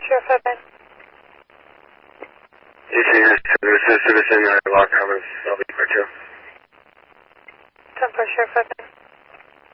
Sheriff Hudson. DC, Citizen, Lock Thomas, LV Part 2. 10-4, Sheriff Hudson.